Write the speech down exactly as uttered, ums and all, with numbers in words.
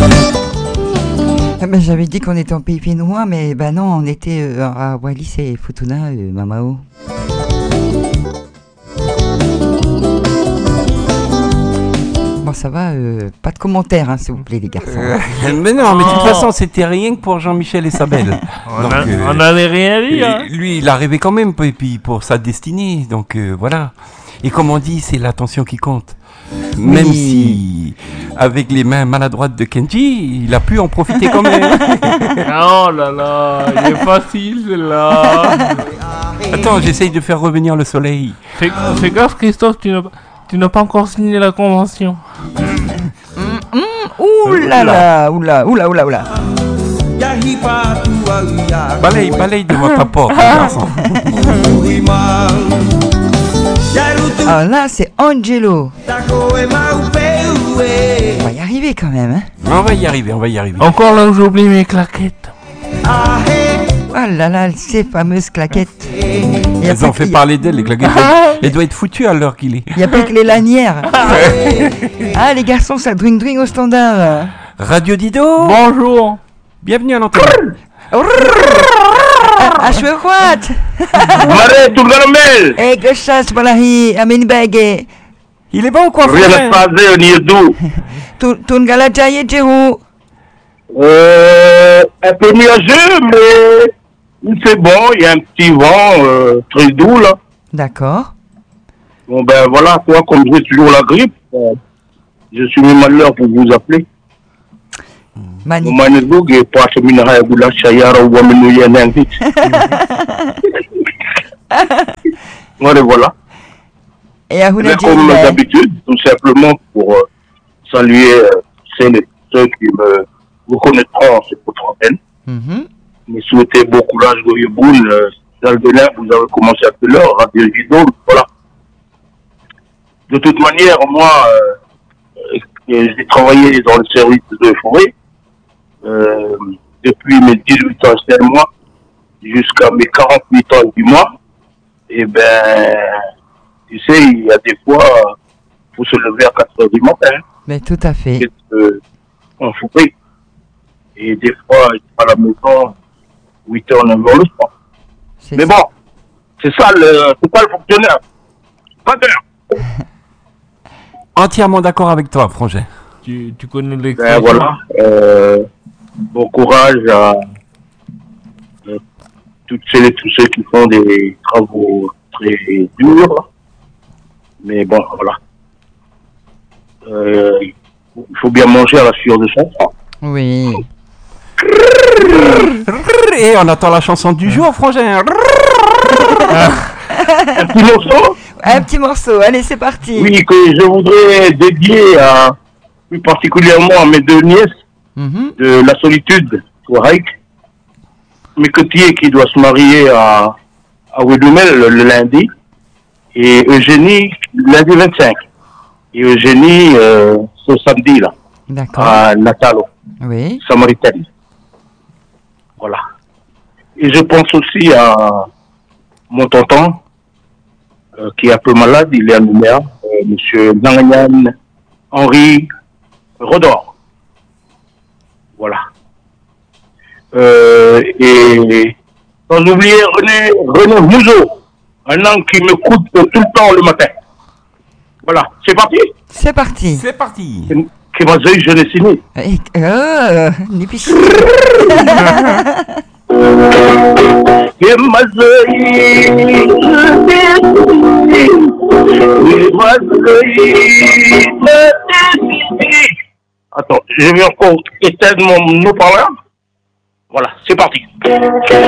Ah ben, j'avais dit qu'on était en pays pénois, mais ben non, on était euh, à Wallis et Futuna, euh, Mamao. Bon, ça va, euh, pas de commentaires, hein, s'il vous plaît, les garçons. Euh, mais non, mais de toute façon, c'était rien que pour Jean-Michel et Sabelle. On euh, n'avait rien dit. Hein. Lui, il a rêvé quand même, et puis pour sa destinée. Donc euh, voilà. Et comme on dit, c'est l'attention qui compte. Même oui. Si, avec les mains maladroites de Kenji, il a pu en profiter quand même. Oh là là, il est facile là. Attends, j'essaye de faire revenir le soleil. Fais, fais gaffe, Christophe, tu n'as, tu n'as pas encore signé la convention. Mmh, mmh, ouh là là, ouh là, ouh là, ouh là, ouh là. Balaye, balaye devant ta porte, garçon. Ah là, c'est Angelo. On va y arriver quand même, hein. On va y arriver, on va y arriver. Encore là où j'oublie mes claquettes. Ah là là, ces fameuses claquettes. Elles ont fait parler d'elles, les claquettes. Elles doivent être foutues à l'heure qu'il est. Il n'y a pas que les lanières. Ah, les garçons, ça dring dring au standard. Radio Dido. Bonjour. Bienvenue à l'antenne. À chouette. Mare, tout le garamel. Eh, que chasse, Balahi, Amin Bagé. Il est bon ou quoi, frère? Rien à passer au Niedou. Tout le galajaye, Djehou. Euh, un peu nuageux, mais c'est bon, il y a un petit vent euh, très doux, là. D'accord. Bon, ben voilà, toi, comme j'ai toujours la grippe, euh, je suis même à l'heure pour vous appeler. Magnifique. Voilà, voilà. Et à mais comme d'habitude, tout simplement pour euh, saluer euh, ceux, ceux qui me reconnaîtront sur votre antenne. Mm-hmm. Me souhaiter bon courage, Goyeboun. Euh, Salle de l'air, vous avez commencé à tout l'heure, Radio Guidon, voilà. De toute manière, moi, euh, j'ai travaillé dans le service de forêt. Euh, depuis mes dix-huit ans, c'est moi, jusqu'à mes quarante-huit ans du mois, et ben, tu sais, il y a des fois, il faut se lever à quatre heures du matin. Mais tout à fait. Euh, en forêt. Et des fois, il est à la maison, huit heures, neuf heures le soir. C'est Mais ça. Bon, c'est ça le, c'est ça le fonctionnaire. Pas d'heure. Entièrement d'accord avec toi, Frangin. Tu, tu connais l'expression. Ben voilà. Euh, Bon courage à, à toutes celles et tous ceux qui font des travaux très durs. Mais bon, voilà. Euh, il faut bien manger à la sueur de son front. Oui. Et on attend la chanson du jour, Frangin. Un petit morceau Un petit morceau, allez, c'est parti. Oui, que je voudrais dédier à, plus particulièrement à mes deux nièces. Mm-hmm. De la solitude, Touareg, Mécotier qui doit se marier à, à Ouédoumel le, le lundi, et Eugénie lundi vingt-cinq, et Eugénie euh, ce samedi là, à Natalo, oui. Samaritaine. Voilà. Et je pense aussi à mon tonton euh, qui est un peu malade, il est à Nouméa, euh, monsieur Nanganyan Henri Rodor. Voilà. Euh, et sans oublier René, René Mouzo, un homme qui me coûte tout le temps le matin. Voilà, c'est parti. C'est parti. C'est parti. Qui m'a dit, je l'ai signé. Euh, ni piche. Attends, je vais encore éteindre mon haut-parleur. Voilà, c'est parti.